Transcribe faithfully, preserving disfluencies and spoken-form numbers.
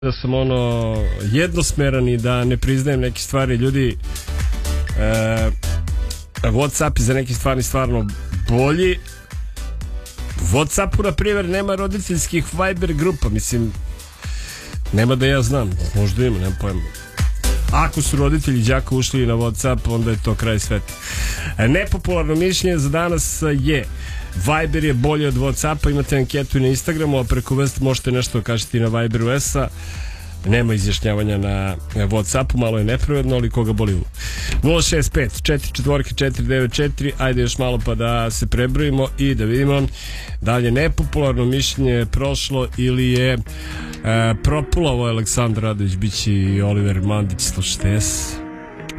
da sam ono jednosmeran i da ne priznajem neke stvari. Ljudi, e, WhatsApp je za neke stvari stvarno bolji. U WhatsAppu, na primjer, nema roditeljskih Viber grupa. Mislim, nema da ja znam. Možda ima, nemam pojma. Ako su roditelji đaka ušli na WhatsApp, onda je to kraj sveta. Nepopularno mišljenje za danas je: Viber je bolji od WhatsAppa. Imate anketu na Instagramu, a preko vesti možete nešto kažete na Viberu S-a. Nema izjašnjavanja na WhatsAppu, malo je nepravedno, ali koga boli u. nula šest pet četiri četiri četiri devet četiri. Ajde još malo pa da se prebrojimo i da vidimo da li je nepopularno mišljenje prošlo ili je e, propulo. Ovo je Aleksandar Radović, biće i Oliver Mandić. Slušajte S.